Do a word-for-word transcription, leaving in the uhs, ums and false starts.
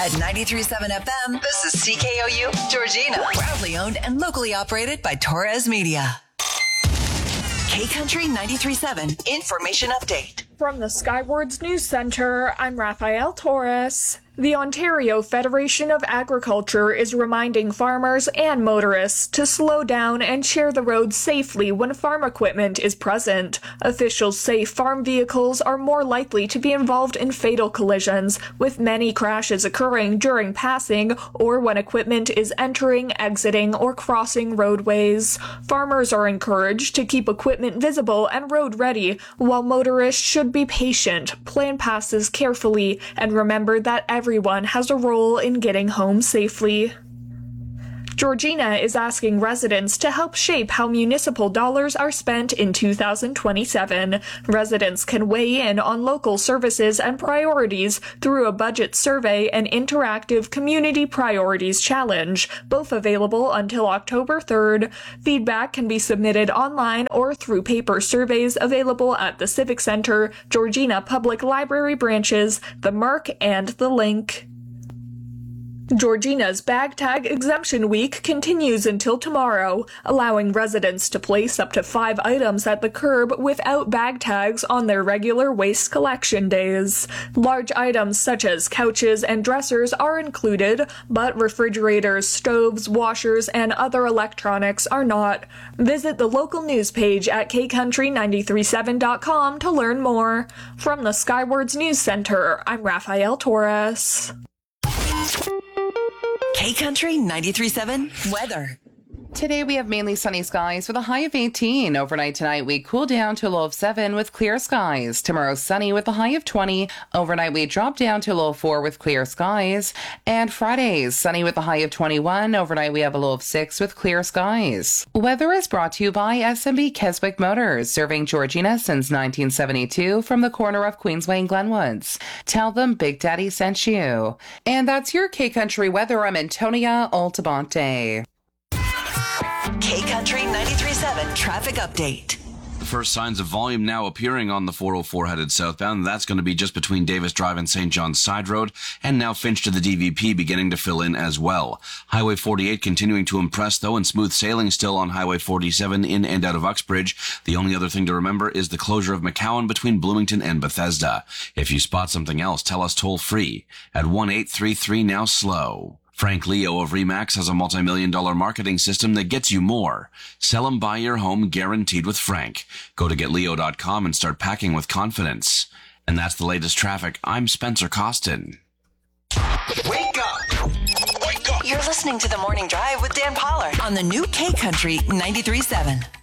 At ninety-three point seven F M, this is C K O U Georgina. Proudly owned and locally operated by Torres Media. K-Country ninety-three point seven Information Update. From the Skywards News Center, I'm Rafael Torres. The Ontario Federation of Agriculture is reminding farmers and motorists to slow down and share the road safely when farm equipment is present. Officials say farm vehicles are more likely to be involved in fatal collisions, with many crashes occurring during passing or when equipment is entering, exiting, or crossing roadways. Farmers are encouraged to keep equipment visible and road ready, while motorists should be patient, plan passes carefully, and remember that everyone has a role in getting home safely. Georgina is asking residents to help shape how municipal dollars are spent in two thousand twenty-seven. Residents can weigh in on local services and priorities through a budget survey and interactive community priorities challenge, both available until October third. Feedback can be submitted online or through paper surveys available at the Civic Center, Georgina Public Library branches, the Merc, and the Link. Georgina's Bag Tag Exemption Week continues until tomorrow, allowing residents to place up to five items at the curb without bag tags on their regular waste collection days. Large items such as couches and dressers are included, but refrigerators, stoves, washers, and other electronics are not. Visit the local news page at k country nine three seven dot com to learn more. From the Skywards News Center, I'm Rafael Torres. K-Country ninety-three point seven weather. Today we have mainly sunny skies with a high of eighteen. Overnight tonight we cool down to a low of seven with clear skies. Tomorrow sunny with a high of twenty. Overnight we drop down to a low of four with clear skies. And Fridays sunny with a high of twenty-one. Overnight we have a low of six with clear skies. Weather is brought to you by S M B Keswick Motors, serving Georgina since nineteen seventy-two from the corner of Queensway and Glenwoods. Tell them Big Daddy sent you. And that's your K-Country weather. I'm Antonia Altamonte. K-Country ninety-three point seven traffic update. The first signs of volume now appearing on the four oh four headed southbound. That's going to be just between Davis Drive and Saint John's Side Road, and now Finch to the D V P beginning to fill in as well. Highway forty-eight continuing to impress, though, and smooth sailing still on Highway forty-seven in and out of Uxbridge. The only other thing to remember is the closure of McCowan between Bloomington and Bethesda. If you spot something else, tell us toll free at one eight three three now slow. Frank Leo of Remax has a multi-million dollar marketing system that gets you more. Sell and buy your home guaranteed with Frank. Go to get leo dot com and start packing with confidence. And that's the latest traffic. I'm Spencer Costin. Wake up! Wake up! You're listening to The Morning Drive with Dan Pollard on the new K-Country ninety-three point seven.